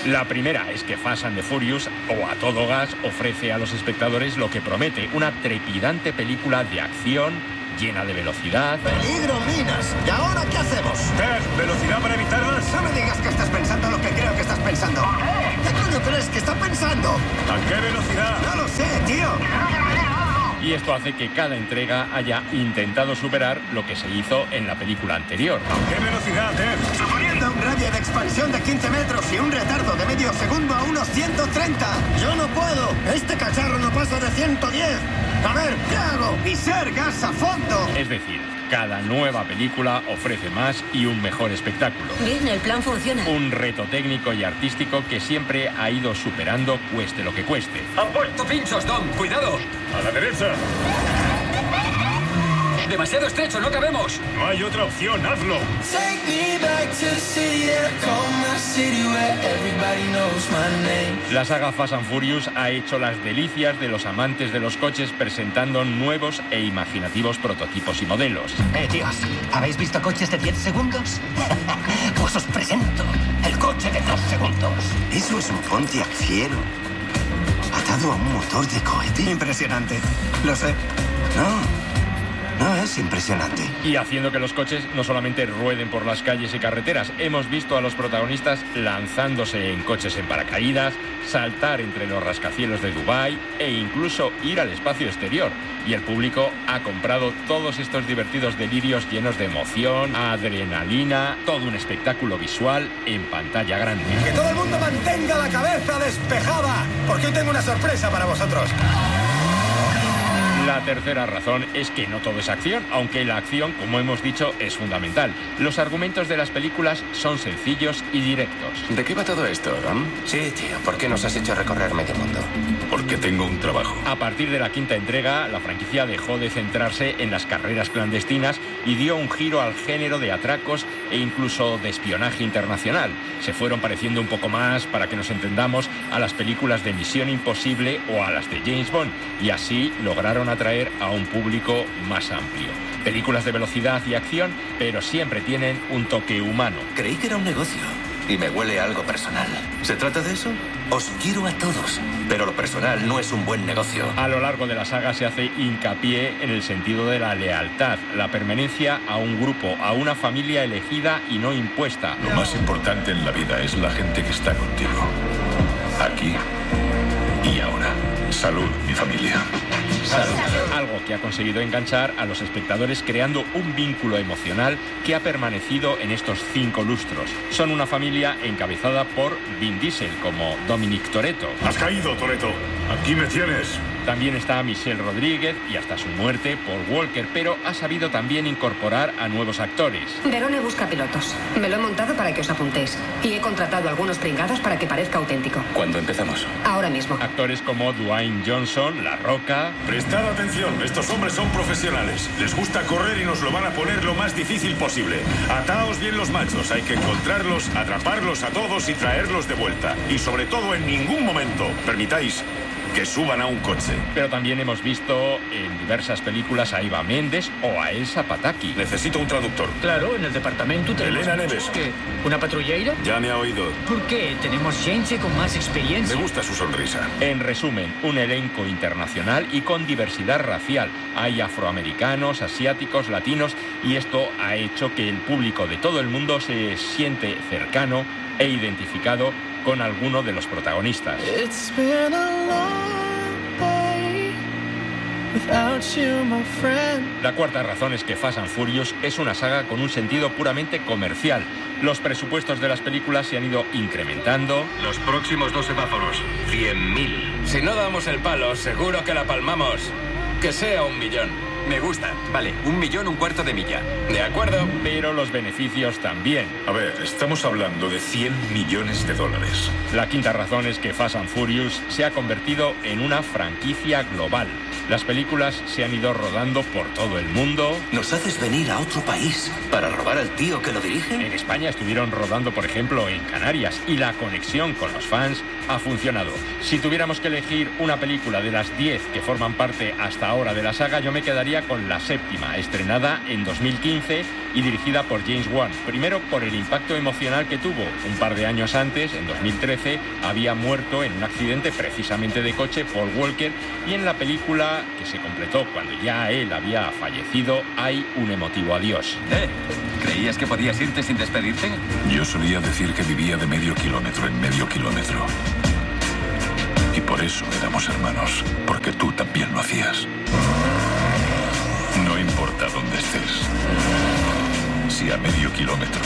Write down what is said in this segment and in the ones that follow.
La primera es que Fast and the Furious, o a todo gas, ofrece a los espectadores lo que promete, una trepidante película de acción llena de velocidad. ¡Peligro, minas! ¿Y ahora qué hacemos? ¿Velocidad para evitarlas? No me digas que estás pensando lo que creo que estás pensando. ¿Qué coño crees que está pensando? ¿A qué velocidad? No lo sé, tío. Y esto hace que cada entrega haya intentado superar lo que se hizo en la película anterior. ¿A qué velocidad, Suponiendo un radio de expansión de 15 metros y un retardo de medio segundo a unos 130. ¡Yo no puedo! Este cacharro no pasa de 110. A ver, ¿qué hago? ¡Pisar gas a fondo! Es decir, cada nueva película ofrece más y un mejor espectáculo. Bien, el plan funciona. Un reto técnico y artístico que siempre ha ido superando, cueste lo que cueste. ¡Han puesto pinchos, Dom! ¡Cuidado! A la derecha. ¡Demasiado estrecho! ¡No cabemos! No hay otra opción, hazlo. La saga Fast and Furious ha hecho las delicias de los amantes de los coches presentando nuevos e imaginativos prototipos y modelos. Tíos, ¿habéis visto coches de 10 segundos? Pues os presento el coche de 2 segundos. Eso es un Pontiac Fiero, atado a un motor de cohete. Impresionante. Lo sé. No es impresionante. Y haciendo que los coches no solamente rueden por las calles y carreteras, hemos visto a los protagonistas lanzándose en coches en paracaídas, saltar entre los rascacielos de Dubái e incluso ir al espacio exterior. Y el público ha comprado todos estos divertidos delirios llenos de emoción, adrenalina, todo un espectáculo visual en pantalla grande. Que todo el mundo mantenga la cabeza despejada, porque hoy tengo una sorpresa para vosotros. La tercera razón es que no todo es acción, aunque la acción, como hemos dicho, es fundamental. Los argumentos de las películas son sencillos y directos. ¿De qué va todo esto, Dom? Sí, tío, ¿por qué nos has hecho recorrer medio mundo? Porque tengo un trabajo. A partir de la quinta entrega, la franquicia dejó de centrarse en las carreras clandestinas y dio un giro al género de atracos e incluso de espionaje internacional. Se fueron pareciendo un poco más, para que nos entendamos, a las películas de Misión Imposible o a las de James Bond, y así lograron atraer a un público más amplio. Películas de velocidad y acción, pero siempre tienen un toque humano. Creí que era un negocio y me huele a algo personal. ¿Se trata de eso? Os quiero a todos, pero lo personal no es un buen negocio. A lo largo de la saga se hace hincapié en el sentido de la lealtad, la permanencia a un grupo, a una familia elegida y no impuesta. Lo más importante en la vida es la gente que está contigo. Aquí y ahora. Salud, mi familia. Algo que ha conseguido enganchar a los espectadores creando un vínculo emocional que ha permanecido en estos 5 lustros. Son una familia encabezada por Vin Diesel como Dominic Toretto. Has caído, Toretto. Aquí me tienes. También está Michelle Rodríguez y hasta su muerte Paul Walker, pero ha sabido también incorporar a nuevos actores. Verone busca pilotos. Me lo he montado para que os apuntéis. Y he contratado a algunos pringados para que parezca auténtico. ¿Cuándo empezamos? Ahora mismo. Actores como Dwayne Johnson, La Roca. Prestad atención, estos hombres son profesionales. Les gusta correr y nos lo van a poner lo más difícil posible. Ataos bien los machos, hay que encontrarlos, atraparlos a todos y traerlos de vuelta. Y sobre todo, en ningún momento permitáis que suban a un coche. Pero también hemos visto en diversas películas a Eva Méndez o a Elsa Pataky. Necesito un traductor. Claro, en el departamento tenemos... Elena Neves. ¿Qué? ¿Una patrullera? Ya me ha oído. ¿Por qué? Tenemos gente con más experiencia. Me gusta su sonrisa. En resumen, un elenco internacional y con diversidad racial. Hay afroamericanos, asiáticos, latinos, y esto ha hecho que el público de todo el mundo se siente cercano e identificado con alguno de los protagonistas. La cuarta razón es que Fast and Furious es una saga con un sentido puramente comercial. Los presupuestos de las películas se han ido incrementando. Los próximos 2 semáforos, 100.000. Si no damos el palo, seguro que la palmamos. Que sea 1 millón. Me gusta. Vale, 1 millón, un cuarto de milla. ¿De acuerdo? Pero los beneficios también. A ver, estamos hablando de 100 millones de dólares. La quinta razón es que Fast and Furious se ha convertido en una franquicia global. Las películas se han ido rodando por todo el mundo. ¿Nos haces venir a otro país para robar al tío que lo dirige? En España estuvieron rodando, por ejemplo, en Canarias, y la conexión con los fans ha funcionado. Si tuviéramos que elegir una película de las 10 que forman parte hasta ahora de la saga, yo me quedaría llegaría con la séptima, estrenada en 2015 y dirigida por James Wan. Primero por el impacto emocional que tuvo. Un par de años antes, en 2013, había muerto en un accidente precisamente de coche Paul Walker, y en la película, que se completó cuando ya él había fallecido, hay un emotivo adiós. ¿Creías que podías irte sin despedirte? Yo solía decir que vivía de medio kilómetro en medio kilómetro. Y por eso éramos hermanos, porque tú también lo hacías. No importa dónde estés, si a medio kilómetro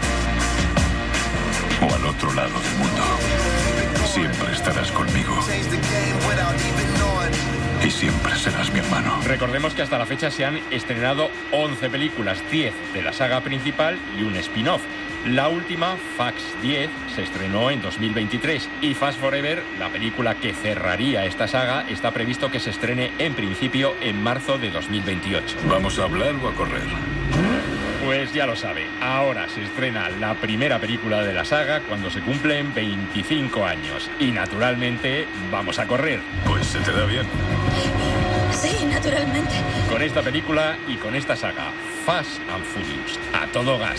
o al otro lado del mundo, siempre estarás conmigo. Y siempre serás mi hermano. Recordemos que hasta la fecha se han estrenado 11 películas, 10 de la saga principal y un spin-off. La última, Fax 10, se estrenó en 2023 y Fast Forever, la película que cerraría esta saga, está previsto que se estrene en principio en marzo de 2028. ¿Vamos a hablar o a correr? Pues ya lo sabe, ahora se estrena la primera película de la saga cuando se cumplen 25 años y naturalmente vamos a correr. Pues se te da bien. Sí, naturalmente. Con esta película y con esta saga, Fast and Furious, a todo gas.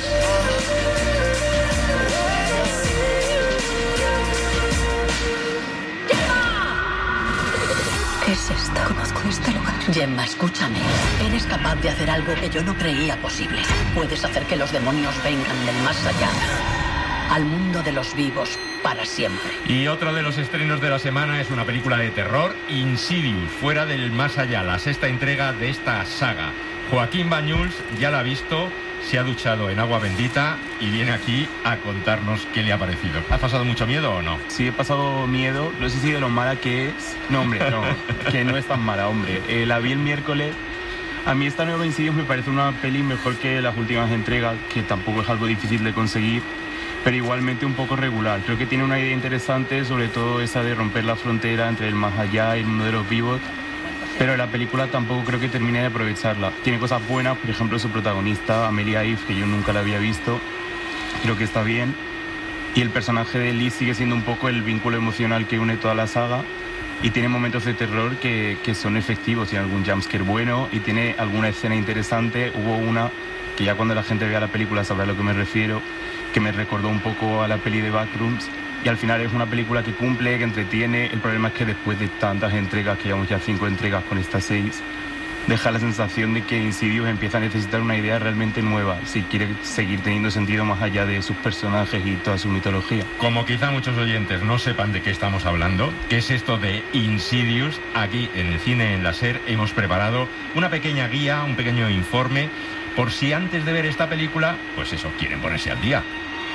¿Qué es esto? Conozco este lugar. Gemma, escúchame. Eres capaz de hacer algo que yo no creía posible. Puedes hacer que los demonios vengan del más allá al mundo de los vivos para siempre. Y otro de los estrenos de la semana es una película de terror, Insidious, fuera del más allá, la sexta entrega de esta saga. Joaquín Bañuls ya la ha visto, se ha duchado en agua bendita y viene aquí a contarnos qué le ha parecido. ¿Has pasado mucho miedo o no? Sí, he pasado miedo. No sé si de lo mala que es. No, hombre, no. Que no es tan mala, hombre. La vi el miércoles. A mí esta nueva Insidious me parece una peli mejor que las últimas entregas, que tampoco es algo difícil de conseguir, pero igualmente un poco regular. Creo que tiene una idea interesante, sobre todo esa de romper la frontera entre el más allá y el mundo de los vivos, pero la película tampoco creo que termine de aprovecharla. Tiene cosas buenas, por ejemplo su protagonista, Amelia Eve, que yo nunca la había visto, creo que está bien, y el personaje de Lee sigue siendo un poco el vínculo emocional que une toda la saga, y tiene momentos de terror que son efectivos, tiene algún jumpscare bueno y tiene alguna escena interesante. Hubo una que ya cuando la gente vea la película sabrá a lo que me refiero, que me recordó un poco a la peli de Backrooms, y al final es una película que cumple, que entretiene. El problema es que después de tantas entregas, que llevamos ya 5 entregas con estas 6, deja la sensación de que Insidious empieza a necesitar una idea realmente nueva si quiere seguir teniendo sentido más allá de sus personajes y toda su mitología. Como quizá muchos oyentes no sepan de qué estamos hablando, qué es esto de Insidious, aquí en el Cine en la SER hemos preparado una pequeña guía, un pequeño informe, por si antes de ver esta película, pues eso, quieren ponerse al día.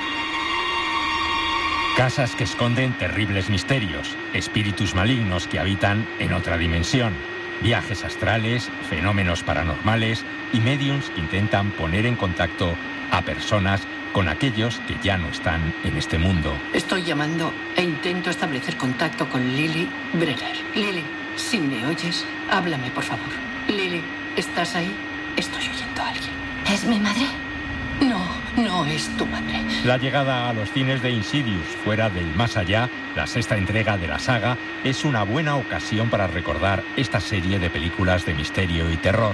Casas que esconden terribles misterios, espíritus malignos que habitan en otra dimensión, viajes astrales, fenómenos paranormales y mediums que intentan poner en contacto a personas con aquellos que ya no están en este mundo. Estoy llamando e intento establecer contacto con Lily Brenner. Lily, si me oyes, háblame, por favor. Lily, ¿estás ahí? Estoy oyendo a alguien. ¿Es mi madre? No es tu madre. La llegada a los cines de Insidious, fuera del más allá, la sexta entrega de la saga, es una buena ocasión para recordar esta serie de películas de misterio y terror.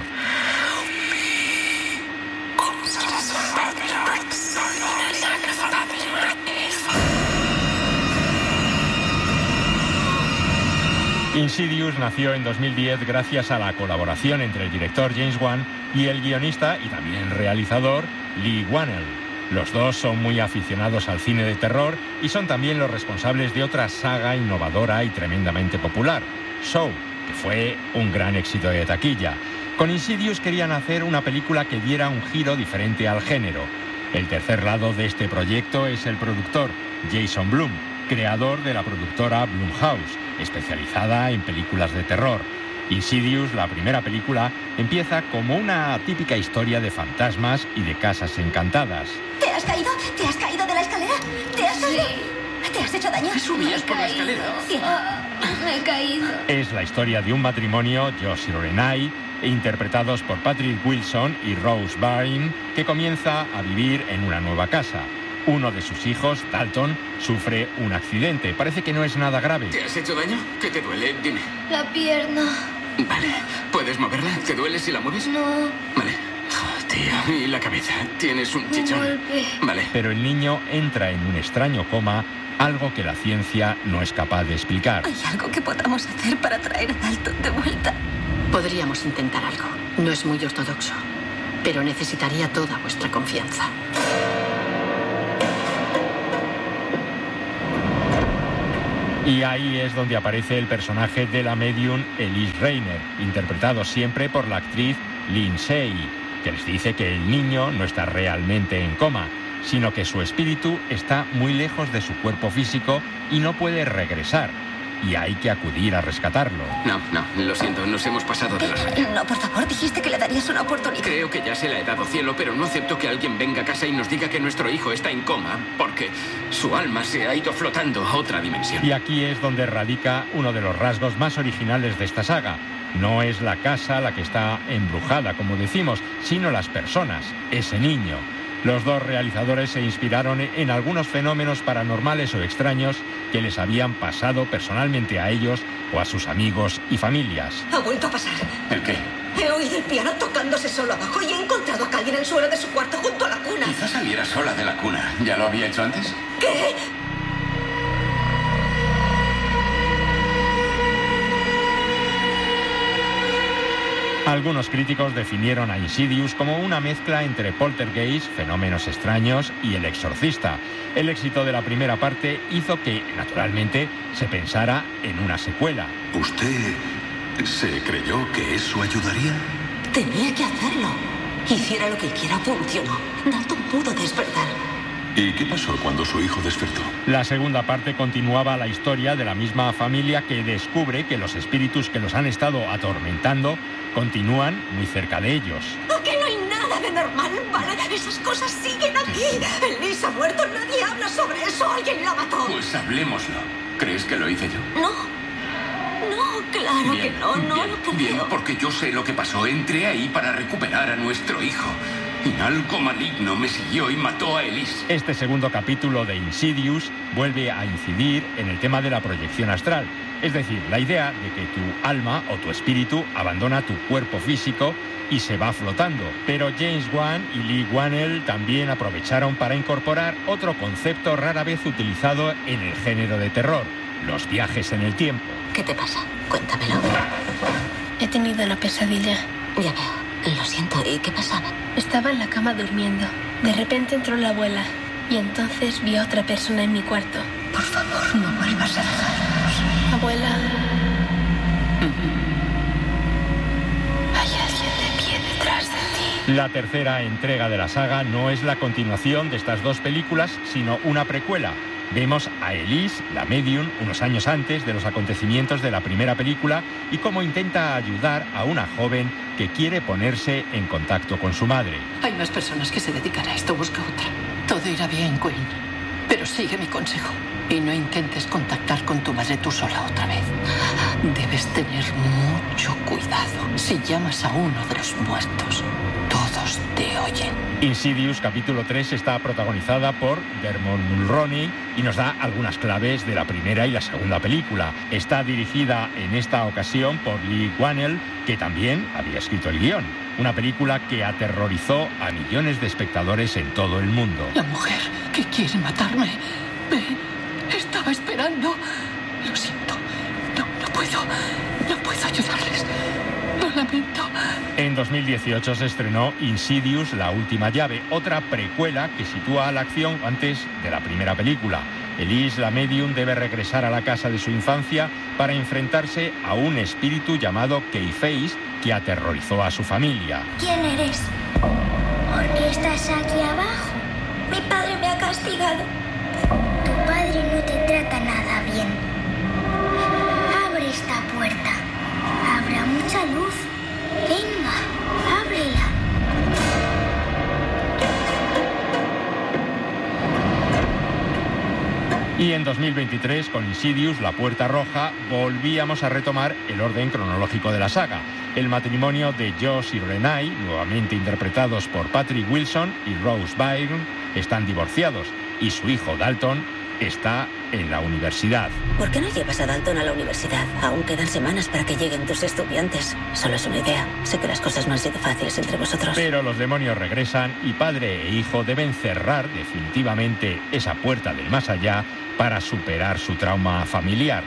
Insidious nació en 2010 gracias a la colaboración entre el director James Wan y el guionista y también realizador Lee Whannell. Los dos son muy aficionados al cine de terror y son también los responsables de otra saga innovadora y tremendamente popular, Saw, que fue un gran éxito de taquilla. Con Insidious querían hacer una película que diera un giro diferente al género. El tercer lado de este proyecto es el productor, Jason Blum, creador de la productora Blumhouse, especializada en películas de terror. Insidious, la primera película, empieza como una típica historia de fantasmas y de casas encantadas. ¿Te has caído? ¿Te has caído de la escalera? ¿Te has caído? ¿Te has hecho daño? ¿Subías por la escalera? Me he caído. Es la historia de un matrimonio, Josh y Renai, interpretados por Patrick Wilson y Rose Byrne, que comienza a vivir en una nueva casa. Uno de sus hijos, Dalton, sufre un accidente. Parece que no es nada grave. ¿Te has hecho daño? ¿Qué te duele? Dime. La pierna. Vale. ¿Puedes moverla? ¿Te duele si la mueves? No. Vale. Oh, tío, y la cabeza. ¿Tienes un chichón? Golpe. Vale. Pero el niño entra en un extraño coma, algo que la ciencia no es capaz de explicar. ¿Hay algo que podamos hacer para traer a Dalton de vuelta? Podríamos intentar algo. No es muy ortodoxo, pero necesitaría toda vuestra confianza. Y ahí es donde aparece el personaje de la medium Elise Reiner, interpretado siempre por la actriz Lindsay, que les dice que el niño no está realmente en coma, sino que su espíritu está muy lejos de su cuerpo físico y no puede regresar. Y hay que acudir a rescatarlo. No, lo siento, nos hemos pasado de la raya. No, por favor, dijiste que le darías una oportunidad. Creo que ya se la he dado, cielo, pero no acepto que alguien venga a casa y nos diga que nuestro hijo está en coma, porque su alma se ha ido flotando a otra dimensión. Y aquí es donde radica uno de los rasgos más originales de esta saga. No es la casa la que está embrujada, como decimos, sino las personas, ese niño. Los dos realizadores se inspiraron en algunos fenómenos paranormales o extraños que les habían pasado personalmente a ellos o a sus amigos y familias. Ha vuelto a pasar. ¿El qué? He oído el piano tocándose solo abajo y he encontrado a alguien en el suelo de su cuarto junto a la cuna. Quizás saliera sola de la cuna. ¿Ya lo había hecho antes? ¿Qué? Algunos críticos definieron a Insidious como una mezcla entre Poltergeist, fenómenos extraños, y El Exorcista. El éxito de la primera parte hizo que, naturalmente, se pensara en una secuela. ¿Usted se creyó que eso ayudaría? Tenía que hacerlo. Hiciera lo que hiciera, funcionó. Dalton pudo despertar. ¿Y qué pasó cuando su hijo despertó? La segunda parte continuaba la historia de la misma familia que descubre que los espíritus que los han estado atormentando continúan muy cerca de ellos. Aquí no hay nada de normal, ¿vale? Esas cosas siguen aquí. Elise ha muerto, nadie habla sobre eso. Alguien la mató. Pues hablemoslo. ¿Crees que lo hice yo? No, claro bien, que no lo creo. Bien, porque yo sé lo que pasó. Entré ahí para recuperar a nuestro hijo. Y algo maligno me siguió y mató a Elise. Este segundo capítulo de Insidious vuelve a incidir en el tema de la proyección astral. Es decir, la idea de que tu alma o tu espíritu abandona tu cuerpo físico y se va flotando. Pero James Wan y Lee Whannell también aprovecharon para incorporar otro concepto rara vez utilizado en el género de terror: los viajes en el tiempo. ¿Qué te pasa? Cuéntamelo. He tenido una pesadilla. Ya veo. Lo siento, ¿y qué pasaba? Estaba en la cama durmiendo. De repente entró la abuela y entonces vi a otra persona en mi cuarto. Por favor, no vuelvas a dejarnos. Abuela. Hay alguien de pie detrás de ti. La tercera entrega de la saga no es la continuación de estas dos películas, sino una precuela. Vemos a Elise, la medium, unos años antes de los acontecimientos de la primera película y cómo intenta ayudar a una joven que quiere ponerse en contacto con su madre. Hay más personas que se dedican a esto, busca otra. Todo irá bien, Queen. Pero sigue mi consejo y no intentes contactar con tu madre tú sola otra vez. Debes tener mucho cuidado. Si llamas a uno de los muertos, todos te oyen. Insidious capítulo 3 está protagonizada por Dermot Mulroney y nos da algunas claves de la primera y la segunda película. Está dirigida en esta ocasión por Lee Whannell, que también había escrito el guión. Una película que aterrorizó a millones de espectadores en todo el mundo. La mujer que quiere matarme me estaba esperando. Lo siento. No puedo ayudarles. Lo lamento. En 2018 se estrenó Insidious, la última llave, otra precuela que sitúa la acción antes de la primera película. Elise, la medium, debe regresar a la casa de su infancia para enfrentarse a un espíritu llamado Keyface que aterrorizó a su familia. ¿Quién eres? ¿Por qué estás aquí abajo? Mi padre me ha castigado. Tu padre no te trata nada bien. Abre esta puerta. Habrá mucha luz. Venga, ábrela. Y en 2023, con Insidious, La Puerta Roja, volvíamos a retomar el orden cronológico de la saga. El matrimonio de Josh y Renee, nuevamente interpretados por Patrick Wilson y Rose Byrne, están divorciados y su hijo Dalton está en la universidad. ¿Por qué no llevas a Dalton a la universidad? Aún quedan semanas para que lleguen tus estudiantes. Solo es una idea. Sé que las cosas no han sido fáciles entre vosotros. Pero los demonios regresan y padre e hijo deben cerrar definitivamente esa puerta del más allá para superar su trauma familiar.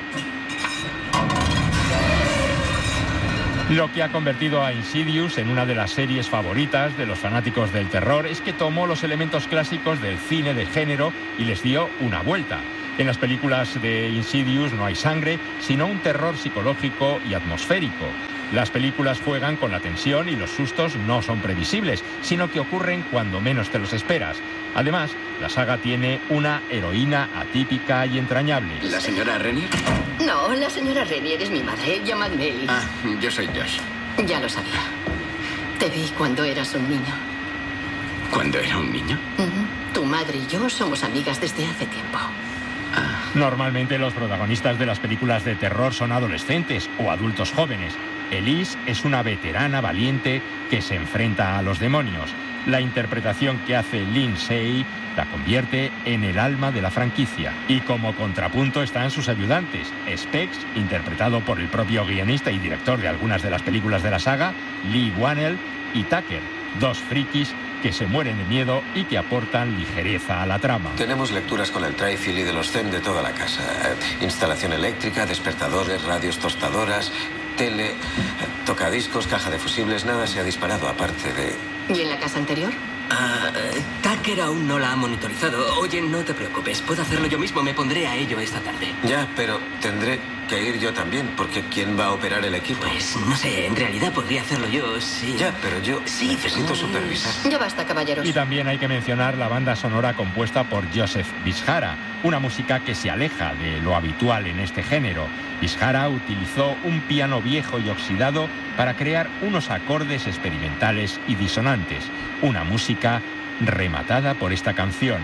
Lo que ha convertido a Insidious en una de las series favoritas de los fanáticos del terror es que tomó los elementos clásicos del cine de género y les dio una vuelta. En las películas de Insidious no hay sangre, sino un terror psicológico y atmosférico. Las películas juegan con la tensión y los sustos no son previsibles, sino que ocurren cuando menos te los esperas. Además, la saga tiene una heroína atípica y entrañable. ¿La señora Renier? No, la señora Renier es mi madre. Llamadme Ellie. Ah, yo soy Josh. Ya lo sabía. Te vi cuando eras un niño. ¿Cuándo era un niño? Tu madre y yo somos amigas desde hace tiempo. Normalmente los protagonistas de las películas de terror son adolescentes o adultos jóvenes. Elise es una veterana valiente que se enfrenta a los demonios. La interpretación que hace Lindsay la convierte en el alma de la franquicia. Y como contrapunto están sus ayudantes, Specs, interpretado por el propio guionista y director de algunas de las películas de la saga, Lee Whannell, y Tucker, dos frikis que se mueren de miedo y que aportan ligereza a la trama. Tenemos lecturas con el Trifil y de los CEM de toda la casa. Instalación eléctrica, despertadores, radios tostadoras, tele, tocadiscos, caja de fusibles. Nada se ha disparado aparte de... ¿Y en la casa anterior? Tucker aún no la ha monitorizado. Oye, no te preocupes, puedo hacerlo yo mismo. Me pondré a ello esta tarde. Ya, pero tendré que ir yo también, porque ¿quién va a operar el equipo? Pues no sé, en realidad podría hacerlo yo, sí. Ya, pero yo necesito supervisar. Ya basta, caballeros. Y también hay que mencionar la banda sonora compuesta por Joseph Bishara, una música que se aleja de lo habitual en este género. Bishara utilizó un piano viejo y oxidado para crear unos acordes experimentales y disonantes. Una música rematada por esta canción.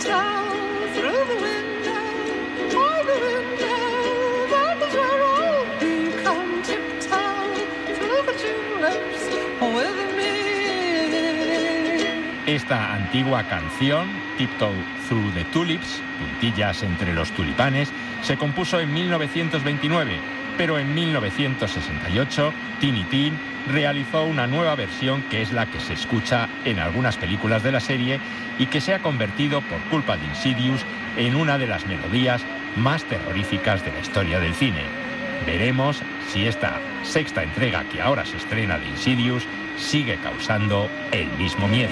Esta antigua canción, Tiptoe Through the Tulips, puntillas entre los tulipanes, se compuso en 1929, pero en 1968 Tiny Tim realizó una nueva versión que es la que se escucha en algunas películas de la serie y que se ha convertido, por culpa de Insidious, en una de las melodías más terroríficas de la historia del cine. Veremos si esta sexta entrega que ahora se estrena de Insidious sigue causando el mismo miedo.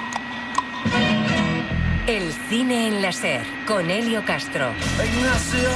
El cine en la SER, con Helio Castro.